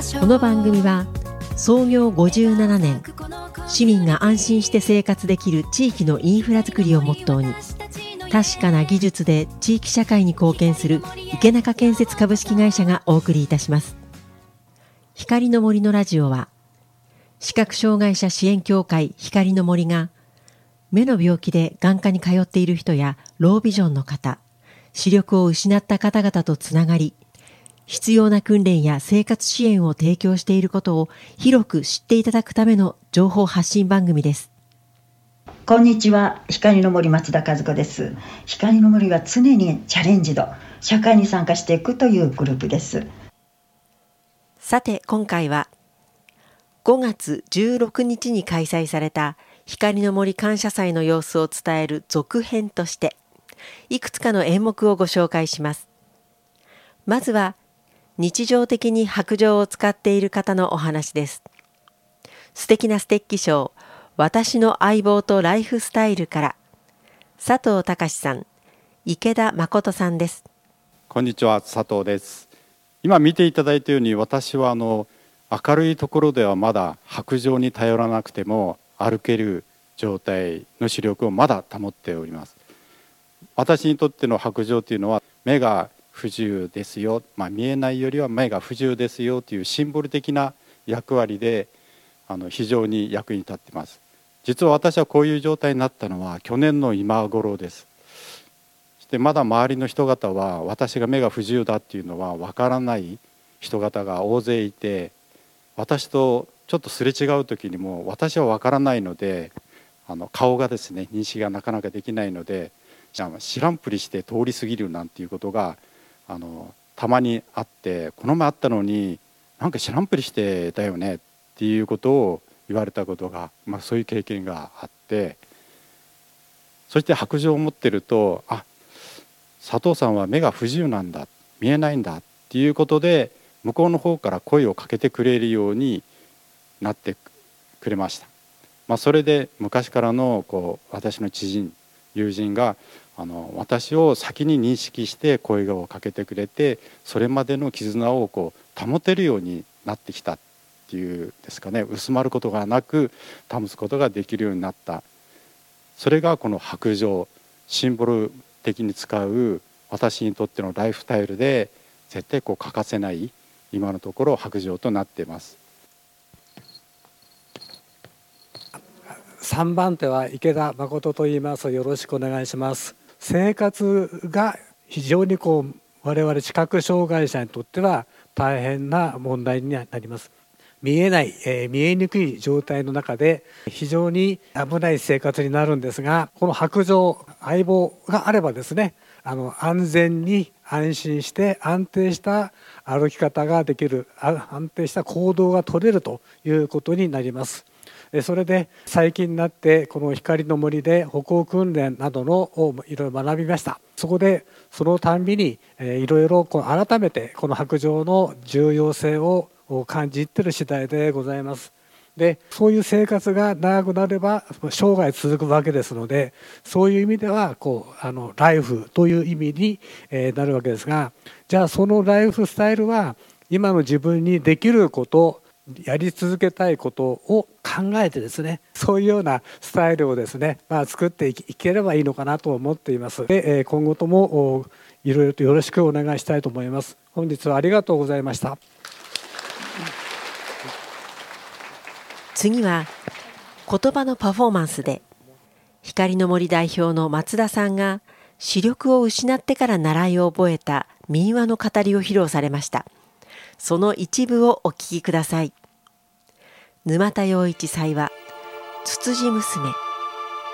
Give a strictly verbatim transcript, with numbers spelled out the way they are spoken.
この番組は創業ごじゅうななねん、市民が安心して生活できる地域のインフラづくりをモットーに、確かな技術で地域社会に貢献する池中建設株式会社がお送りいたします。光の森のラジオは、視覚障害者支援協会光の森が、目の病気で眼科に通っている人やロービジョンの方、視力を失った方々とつながり、必要な訓練や生活支援を提供していることを広く知っていただくための情報発信番組です。 こんにちは、光の森松田和子です。光の森は常にチャレンジド、社会に参加していくというグループです。 さて今回はごがつじゅうろくにちに開催された光の森感謝祭の様子を伝える続編として、いくつかの演目をご紹介します。まずは日常的に白杖を使っている方のお話です。素敵なステッキ賞、私の相棒とライフスタイルから佐藤隆さん、池田誠さんです。 こんにちは、佐藤です。今見ていただいたように、私はあの明るいところではまだ白杖に頼らなくても歩ける状態の視力をまだ保っております。私にとっての白杖というのは、目が不自由ですよ、まあ、見えないよりは目が不自由ですよというシンボル的な役割であの非常に役に立っています。実は私はこういう状態になったのは去年の今頃です。そしてまだ周りの人々は私が目が不自由だっていうのはわからない人々が大勢いて、私とちょっとすれ違う時にも私はわからないので、あの顔がですね認識がなかなかできないので、知らんぷりして通り過ぎるなんていうことがあのたまにあって、この前あったのになんか知らんぷりしてたよねっていうことを言われたことが、まあ、そういう経験があって、そして白杖を持ってると、あ、佐藤さんは目が不自由なんだ、見えないんだっていうことで、向こうの方から声をかけてくれるようになってくれました。まあ、それで昔からのこう私の知人友人があの私を先に認識して声をかけてくれて、それまでの絆をこう保てるようになってきたっていうですかね、薄まることがなく保つことができるようになった。それがこの白杖、シンボル的に使う私にとってのライフスタイルで絶対こう欠かせない今のところ白杖となっています。 さんばん手は池田誠と言います。よろしくお願いします。生活が非常にこう我々視覚障害者にとっては大変な問題になります。見えない、えー、見えにくい状態の中で非常に危ない生活になるんですが、この白杖、相棒があればですね、あの安全に安心して安定した歩き方ができる、安定した行動が取れるということになります。それで最近になってこの光の森で歩行訓練などのをいろいろ学びました。そこでそのたんびにいろいろ改めてこの白杖の重要性を感じている次第でございます。で、そういう生活が長くなれば生涯続くわけですので、そういう意味ではこうあのライフという意味になるわけですが、じゃあそのライフスタイルは今の自分にできること、やり続けたいことを考えてですね、そういうようなスタイルをですね、まあ、作っていければいいのかなと思っています。で、今後ともいろいろとよろしくお願いしたいと思います。本日はありがとうございました。 次は言葉のパフォーマンスで、光の森代表の松田さんが視力を失ってから習いを覚えた民話の語りを披露されました。その一部をお聞きください。沼田洋一祭はつつじ娘。